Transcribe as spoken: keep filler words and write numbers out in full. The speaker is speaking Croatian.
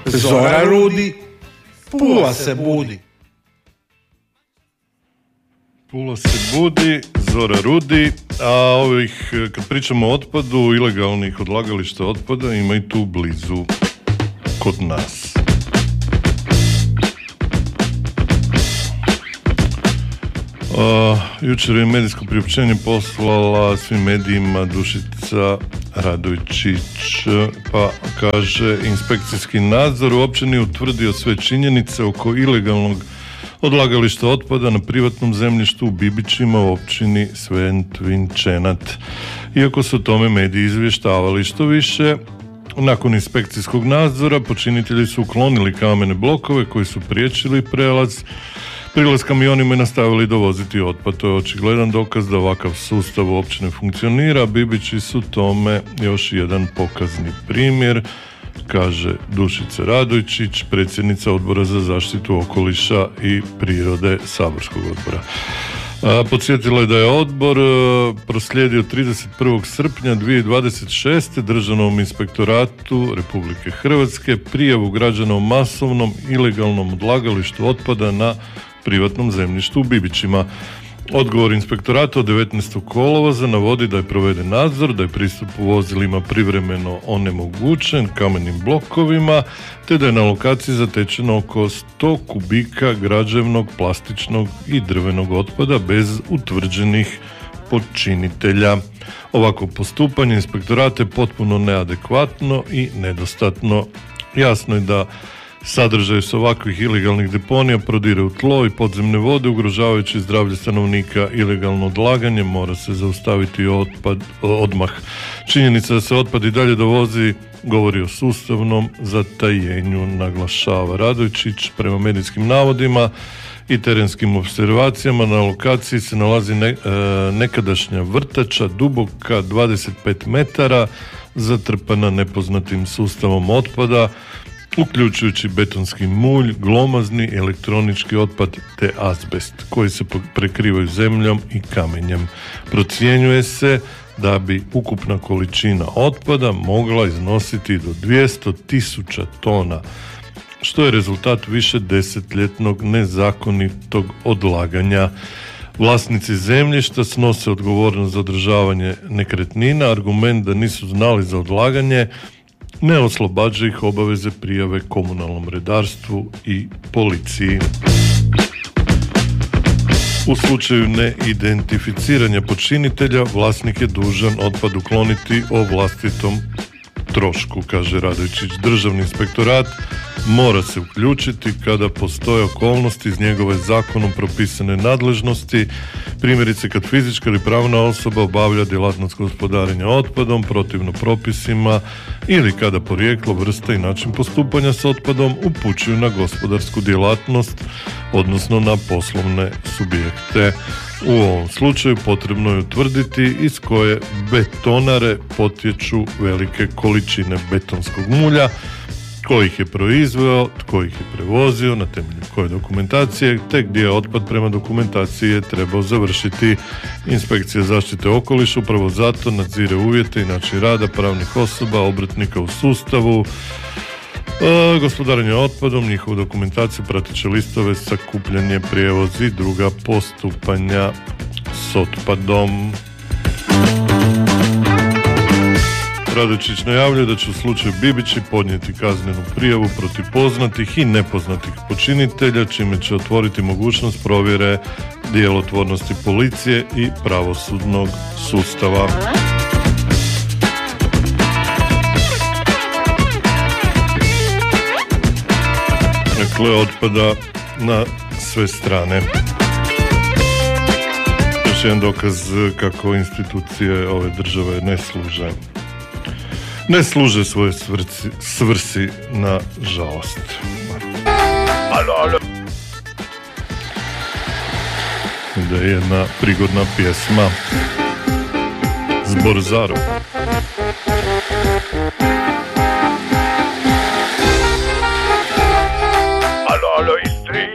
Zora rudi, Pula se budi. Pula se budi, Zora rudi, a ovih, kad pričamo o otpadu, ilegalnih odlagališta otpada ima i tu blizu kod nas. Uh, jučer je medijsko priopćenje poslala svim medijima Dušica Radojčić, pa kaže: inspekcijski nadzor uopće nije utvrdio sve činjenice oko ilegalnog odlagališta otpada na privatnom zemljištu u Bibićima u općini Svent Vinčenat. Iako su o tome mediji izvještavali, što više, nakon inspekcijskog nadzora počinitelji su uklonili kamene blokove koji su priječili prelaz prilaz kamionima i nastavili dovoziti otpad. To je očigledan dokaz da ovakav sustav uopće ne funkcionira. Bibići su tome još jedan pokazni primjer, kaže Dušica Radojčić, predsjednica Odbora za zaštitu okoliša i prirode saborskog odbora. Podsjetila je da je odbor proslijedio trideset prvog srpnja dvije tisuće dvadeset šeste. Državnom inspektoratu Republike Hrvatske prijavu građana o masovnom ilegalnom odlagalištu otpada na privatnom zemljištu u Bibićima. Odgovor inspektorata od devetnaestog kolovoza navodi da je proveden nadzor, da je pristup vozilima privremeno onemogućen kamenim blokovima, te da je na lokaciji zatečeno oko sto kubika građevnog, plastičnog i drvenog otpada bez utvrđenih počinitelja. Ovako postupanje inspektorata je potpuno neadekvatno i nedostatno. Jasno je da sadržaj s ovakvih ilegalnih deponija prodire u tlo i podzemne vode, ugrožavajući zdravlje stanovnika. Ilegalno odlaganje mora se zaustaviti otpad, odmah. Činjenica da se otpad i dalje dovozi govori o sustavnom zatajenju, naglašava Radojčić. Prema medijskim navodima i terenskim observacijama na lokaciji se nalazi ne, e, nekadašnja vrtača duboka dvadeset pet metara, zatrpana nepoznatim sustavom otpada, uključujući betonski mulj, glomazni elektronički otpad te azbest, koji se prekrivaju zemljom i kamenjem. Procjenjuje se da bi ukupna količina otpada mogla iznositi do dvjesto tisuća tona, što je rezultat više desetljetnog nezakonitog odlaganja. Vlasnici zemljišta snose odgovornost za održavanje nekretnina. Argument da nisu znali za odlaganje ne oslobađa ih obaveze prijave komunalnom redarstvu i policiji. U slučaju neidentificiranja počinitelja, vlasnik je dužan otpad ukloniti o vlastitom trošku, kaže Radojčić. Državni inspektorat mora se uključiti kada postoje okolnosti iz njegove zakonom propisane nadležnosti, primjerice kad fizička ili pravna osoba obavlja djelatnost gospodarenja otpadom protivno propisima ili kada porijeklo, vrsta i način postupanja s otpadom upućuju na gospodarsku djelatnost, odnosno na poslovne subjekte. U ovom slučaju potrebno je utvrditi iz koje betonare potječu velike količine betonskog mulja, tko ih je proizveo, tko ih je prevozio, na temelju koje dokumentacije, te gdje je otpad prema dokumentaciji je trebao završiti. Inspekcija zaštite okoliša upravo zato nadzire uvjete i način rada pravnih osoba, obrtnika u sustavu E, gospodarenje otpadom, njihovu dokumentaciju, prateće listove, sakupljanje, prijevoz i druga postupanja s otpadom. Radojčić najavljuje da će u slučaju Bibići podnijeti kaznenu prijavu protiv poznatih i nepoznatih počinitelja, čime će otvoriti mogućnost provjere djelotvornosti policije i pravosudnog sustava. Dakle, otpada na sve strane. Još jedan dokaz kako institucije ove države ne služe. Ne služe svoje svrsi, svrsi na žalost. Alo, alo. Da je jedna prigodna pjesma. Zbor Zaru.